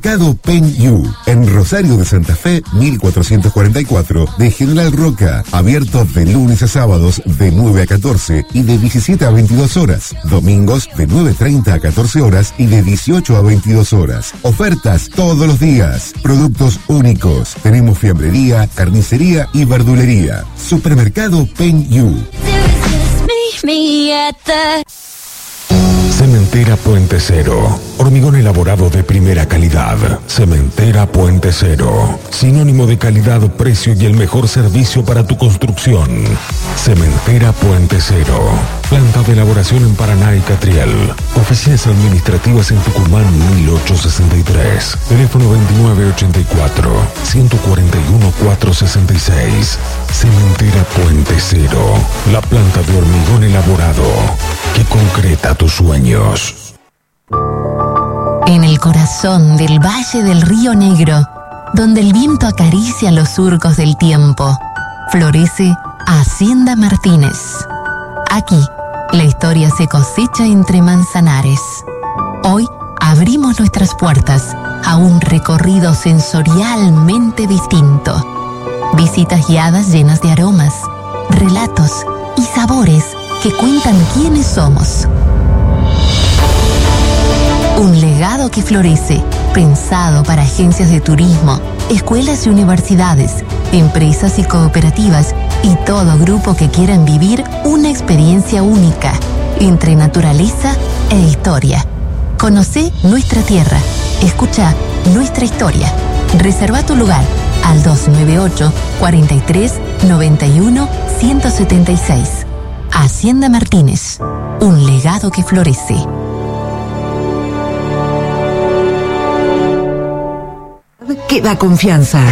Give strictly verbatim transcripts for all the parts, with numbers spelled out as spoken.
Cado Pen You, en Rosario de Santa Fe, mil cuatrocientos cuarenta y cuatro, de General Roca, abierto de lunes a sábados de nueve a catorce y de diecisiete a veintidós horas, domingos de nueve treinta a catorce horas y de dieciocho a veintidós horas. Ofertas todos los días, productos únicos. Tenemos fiambrería, carnicería y verdulería. Supermercado Pen You. Cementera Puente Cero. Hormigón elaborado de primera calidad. Cementera Puente Cero. Sinónimo de calidad, precio y el mejor servicio para tu construcción. Cementera Puente Cero. Planta de elaboración en Paraná y Catriel. Oficinas administrativas en Tucumán mil ochocientos sesenta y tres. Teléfono veintinueve ochenta y cuatro, ciento cuarenta y uno, cuatrocientos sesenta y seis. Cementera Puente Cero. La planta de hormigón elaborado que concreta tus sueños. En el corazón del Valle del Río Negro, donde el viento acaricia los surcos del tiempo, florece Hacienda Martínez. Aquí, la historia se cosecha entre manzanares. Hoy abrimos nuestras puertas a un recorrido sensorialmente distinto. Visitas guiadas llenas de aromas, relatos y sabores que cuentan quiénes somos. Un legado que florece, pensado para agencias de turismo, escuelas y universidades, empresas y cooperativas y todo grupo que quieran vivir una experiencia única entre naturaleza e historia. Conocé nuestra tierra, escucha nuestra historia. Reserva tu lugar al dos nueve ocho, cuatro tres, nueve uno, uno siete seis. Hacienda Martínez, un legado que florece. Que da confianza.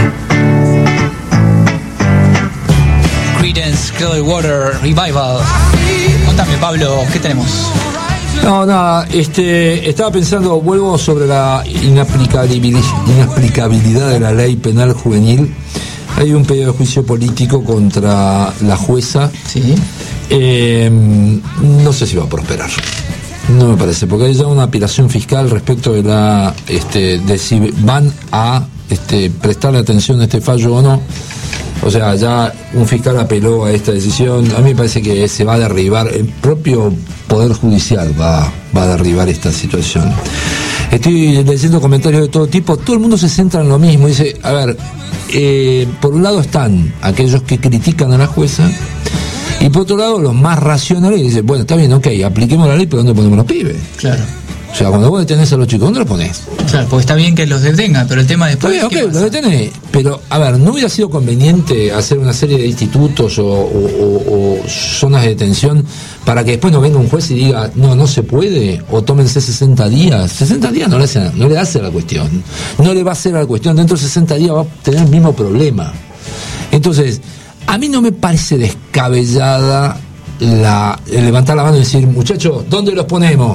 Creedence Clearwater Revival. Contame, Pablo, ¿qué tenemos? No, nada, este, estaba pensando, vuelvo sobre la inaplicabilidad, inaplicabilidad de la ley penal juvenil. Hay un pedido de juicio político contra la jueza. Sí. Eh, no sé si va a prosperar. No me parece, porque hay ya una apelación fiscal respecto de la, este, de si van a este, prestarle atención a este fallo o no. O sea, ya un fiscal apeló a esta decisión. A mí me parece que se va a derribar, el propio Poder Judicial va, va a derribar esta situación. Estoy leyendo comentarios de todo tipo, todo el mundo se centra en lo mismo. Dice, a ver, eh, por un lado están aquellos que critican a la jueza, y por otro lado los más racionales dicen, bueno, está bien, ok, apliquemos la ley, pero ¿dónde ponemos los pibes? Claro. O sea, cuando vos detenés a los chicos, ¿dónde los ponés? Claro, porque está bien que los detengan, pero el tema después... Está bien, ok, los detenés. Pero, a ver, ¿no hubiera sido conveniente hacer una serie de institutos o, o, o, o zonas de detención para que después no venga un juez y diga, no, no se puede, o tómense sesenta días? sesenta días no le hace, no le hace a la cuestión. No le va a hacer a la cuestión. Dentro de sesenta días va a tener el mismo problema. Entonces, a mí no me parece descabellada la, levantar la mano y decir, muchachos, ¿dónde los ponemos?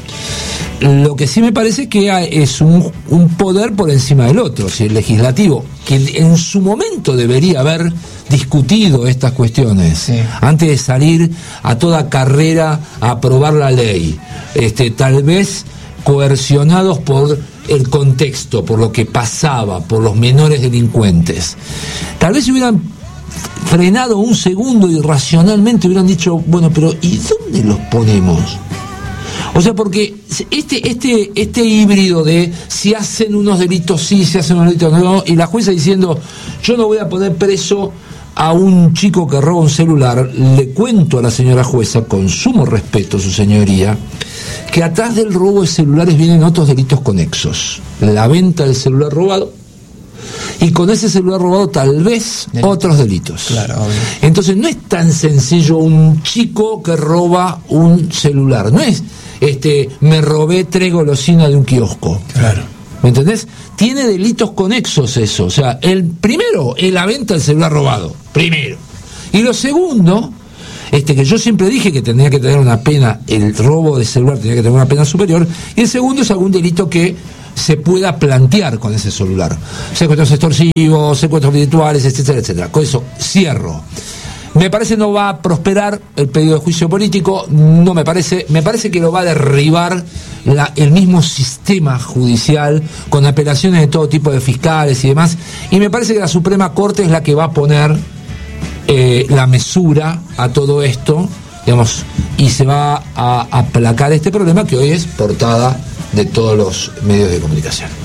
Lo que sí me parece que es un, un poder por encima del otro, si el legislativo, que en su momento debería haber discutido estas cuestiones, sí, antes de salir a toda carrera a aprobar la ley, este, tal vez coercionados por el contexto, por lo que pasaba, por los menores delincuentes. Tal vez si hubieran frenado un segundo y racionalmente hubieran dicho, bueno, pero ¿y dónde los ponemos? O sea, porque este, este, este híbrido de si hacen unos delitos sí, si hacen unos delitos no, y la jueza diciendo, yo no voy a poner preso a un chico que roba un celular, le cuento a la señora jueza, con sumo respeto, su señoría, que atrás del robo de celulares vienen otros delitos conexos. La venta del celular robado, y con ese celular robado tal vez delitos. Otros delitos. Claro, obvio. Entonces no es tan sencillo un chico que roba un celular, no es este me robé tres golosinas de un kiosco. Claro. ¿Me entendés? Tiene delitos conexos eso. O sea, el primero es la venta del celular robado. Primero. Y lo segundo, este que yo siempre dije que tendría que tener una pena, el robo de celular tenía que tener una pena superior. Y el segundo es algún delito que se pueda plantear con ese celular. Secuestros extorsivos, secuestros virtuales, etcétera, etcétera. Con eso cierro. Me parece no va a prosperar el pedido de juicio político, no me parece, me parece que lo va a derribar la, el mismo sistema judicial con apelaciones de todo tipo de fiscales y demás, y me parece que la Suprema Corte es la que va a poner eh, la mesura a todo esto, digamos, y se va a aplacar este problema que hoy es portada de todos los medios de comunicación.